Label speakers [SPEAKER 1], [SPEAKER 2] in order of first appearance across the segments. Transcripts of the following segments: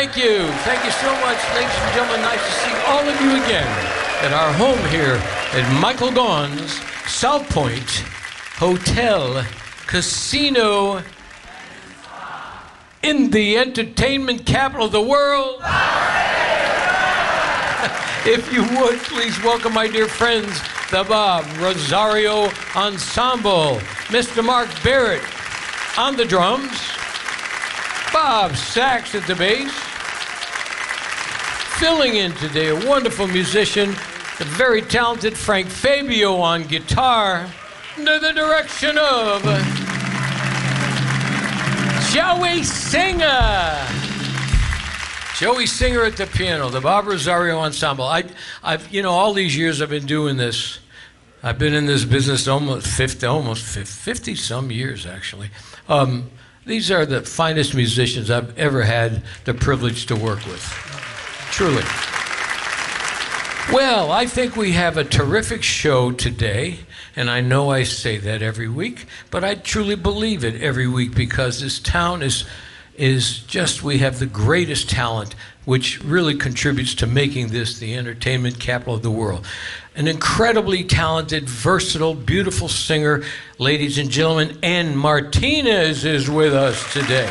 [SPEAKER 1] Thank you. Thank you so much, ladies and gentlemen. Nice to see all of you again at our home here at Michael Gaughan's South Point Hotel Casino in the entertainment capital of the world. If you would, please welcome my dear friends, the Bob Rosario Ensemble. Mr. Mark Barrett on the drums, Bob Sachs at the bass. Filling in today, a wonderful musician, the very talented Frank Fabio on guitar, under the direction of Joey Singer. Joey Singer at the piano, the Bob Rosario Ensemble. I've all these years I've been doing this. I've been in this business almost 50 some years, actually. These are the finest musicians I've ever had the privilege to work with, truly. Well, I think we have a terrific show today, and I know I say that every week, but I truly believe it every week because this town is just, we have the greatest talent, which really contributes to making this the entertainment capital of the world. An incredibly talented, versatile, beautiful singer, ladies and gentlemen, Ann Martinez is with us today.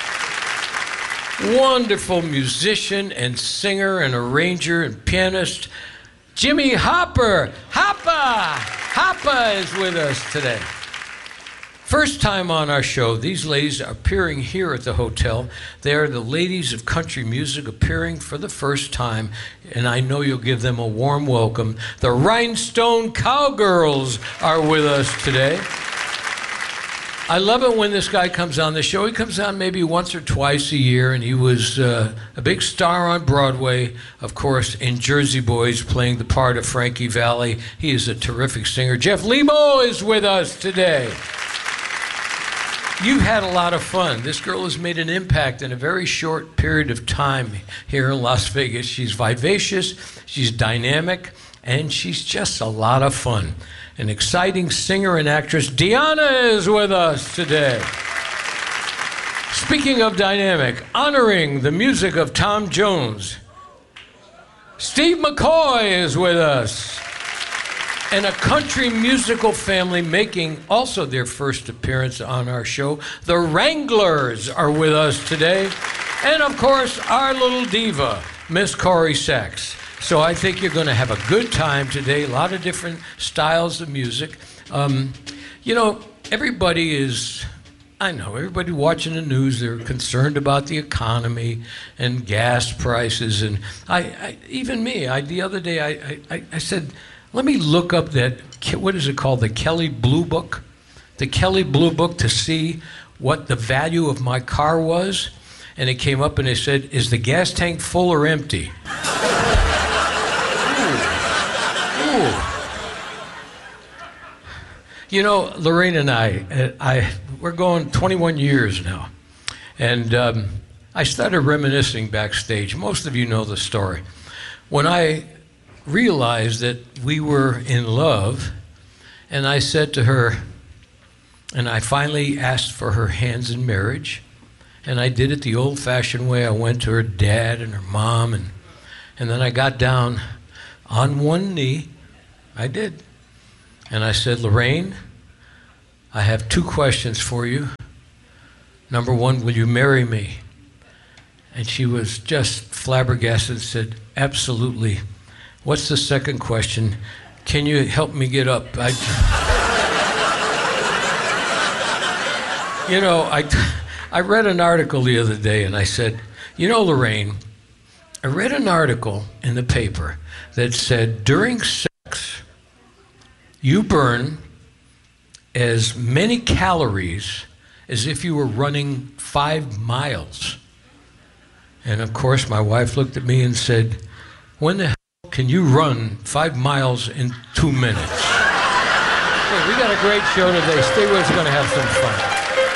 [SPEAKER 1] Wonderful musician and singer and arranger and pianist, Jimmy Hopper. Hopper is with us today. First time on our show, these ladies are appearing here at the hotel. They are the ladies of country music appearing for the first time, and I know you'll give them a warm welcome. The Rhinestone Cowgirls are with us today. I love it when this guy comes on the show. He comes on maybe once or twice a year, and he was a big star on Broadway, of course, in Jersey Boys, playing the part of Frankie Valli. He is a terrific singer. Jeff Lebo is with us today. You've had a lot of fun. This girl has made an impact in a very short period of time here in Las Vegas. She's vivacious, she's dynamic, and she's just a lot of fun. An exciting singer and actress, Deanna, is with us today. Speaking of dynamic, honoring the music of Tom Jones, Steve McCoy is with us. And a country musical family making also their first appearance on our show. The Wranglers are with us today. And of course, our little diva, Miss Corrie Sachs. So I think you're going to have a good time today. A lot of different styles of music. Everybody watching the news, they're concerned about the economy and gas prices. And the other day, I said, let me look up that, what is it called, the Kelley Blue Book? The Kelley Blue Book to see what the value of my car was. And it came up and it said, is the gas tank full or empty? Ooh. Lorraine and we're going 21 years now. And I started reminiscing backstage. Most of you know the story. When I realized that we were in love, and I said to her, and I finally asked for her hands in marriage, and I did it the old-fashioned way. I went to her dad and her mom, and then I got down on one knee. I did. And I said, Lorraine, I have two questions for you. Number one, will you marry me? And she was just flabbergasted and said, absolutely. What's the second question? Can you help me get up? I read an article the other day and I said, Lorraine, I read an article in the paper that said during sex, you burn as many calories as if you were running 5 miles. And of course, my wife looked at me and said, when the hell can you run 5 miles in 2 minutes? Hey, we got a great show today. Stay with us, we're going to have some fun.